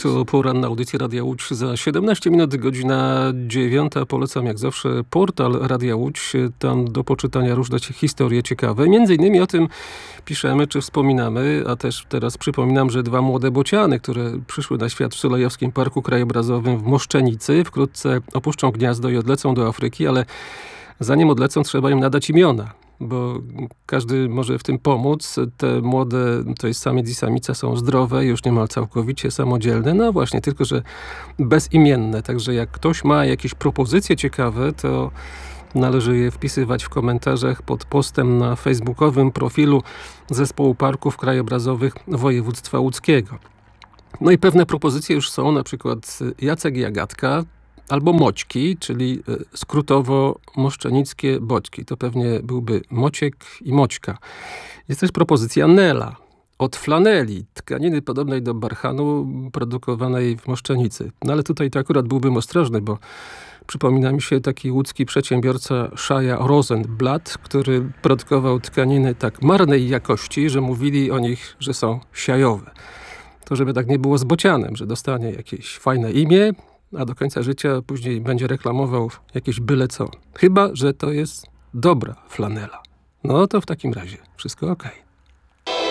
To poranna audycja Radia Łódź za 17 minut, godzina 9. Polecam jak zawsze portal Radia Łódź. Tam do poczytania różne historie ciekawe. Między innymi o tym piszemy, czy wspominamy, a też teraz przypominam, że 2 młode bociany, które przyszły na świat w Sulejowskim Parku Krajobrazowym w Moszczenicy, wkrótce opuszczą gniazdo i odlecą do Afryki, ale zanim odlecą, trzeba im nadać imiona, bo każdy może w tym pomóc. Te młode, to jest samiec i samica, są zdrowe, już niemal całkowicie samodzielne. No właśnie, tylko że bezimienne. Także jak ktoś ma jakieś propozycje ciekawe, to należy je wpisywać w komentarzach pod postem na facebookowym profilu Zespołu Parków Krajobrazowych Województwa Łódzkiego. No i pewne propozycje już są, na przykład Jacek i Agatka, albo Moćki, czyli skrótowo moszczenickie boćki. To pewnie byłby Mociek i Moćka. Jest też propozycja Nela. Od flaneli, tkaniny podobnej do barchanu, produkowanej w Moszczenicy. No ale tutaj to akurat byłbym ostrożny, bo przypomina mi się taki łódzki przedsiębiorca Szaja Rosenblatt, który produkował tkaniny tak marnej jakości, że mówili o nich, że są siajowe. To żeby tak nie było z bocianem, że dostanie jakieś fajne imię, a do końca życia później będzie reklamował jakieś byle co. Chyba że to jest dobra flanela. No to w takim razie wszystko okej.